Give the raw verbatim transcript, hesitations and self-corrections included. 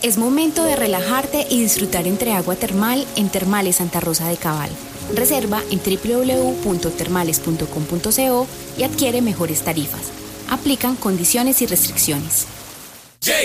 Es momento de relajarte y disfrutar entre agua termal en Termales Santa Rosa de Cabal. Reserva en doble u doble u doble u punto termales punto com punto co y adquiere mejores tarifas. Aplican condiciones y restricciones.